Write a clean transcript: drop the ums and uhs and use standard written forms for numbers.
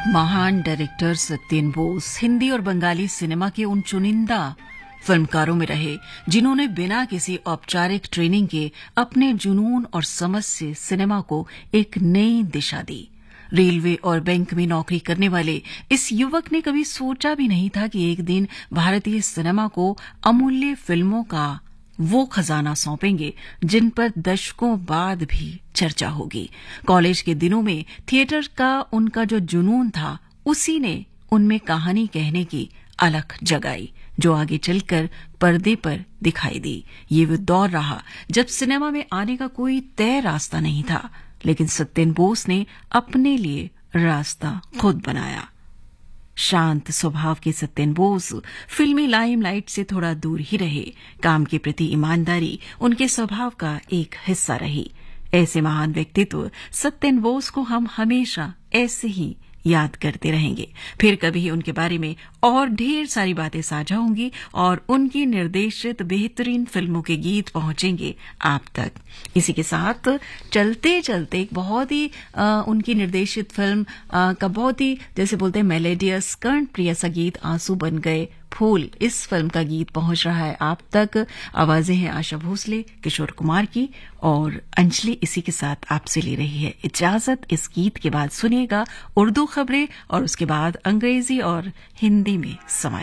महान डायरेक्टर सत्येन बोस हिंदी और बंगाली सिनेमा के उन चुनिंदा फिल्मकारों में रहे जिन्होंने बिना किसी औपचारिक ट्रेनिंग के अपने जुनून और समझ से सिनेमा को एक नई दिशा दी। रेलवे और बैंक में नौकरी करने वाले इस युवक ने कभी सोचा भी नहीं था कि एक दिन भारतीय सिनेमा को अमूल्य फिल्मों का वो खजाना सौंपेंगे जिन पर दशकों बाद भी चर्चा होगी। कॉलेज के दिनों में थिएटर का उनका जो जुनून था उसी ने उनमें कहानी कहने की अलख जगाई जो आगे चलकर पर्दे पर दिखाई दी। ये वो दौर रहा जब सिनेमा में आने का कोई तय रास्ता नहीं था, लेकिन सत्येन बोस ने अपने लिए रास्ता खुद बनाया। शांत स्वभाव के सत्येन बोस फिल्मी लाइमलाइट से थोड़ा दूर ही रहे। काम के प्रति ईमानदारी उनके स्वभाव का एक हिस्सा रही। ऐसे महान व्यक्तित्व सत्येन बोस को हम हमेशा ऐसे ही याद करते रहेंगे। फिर कभी उनके बारे में और ढेर सारी बातें साझा होंगी और उनकी निर्देशित बेहतरीन फिल्मों के गीत पहुंचेंगे आप तक। इसी के साथ चलते चलते एक बहुत ही उनकी निर्देशित फिल्म का बहुत ही जैसे बोलते हैं मेलेडियस कर्ण प्रिय सा गीत आंसू बन गए फूल, इस फिल्म का गीत पहुंच रहा है आप तक। आवाजें हैं आशा भोसले, किशोर कुमार की और अंजलि। इसी के साथ आपसे ले रही है इजाजत। इस गीत के बाद सुनिएगा उर्दू खबरें और उसके बाद अंग्रेजी और हिंदी में समाचार।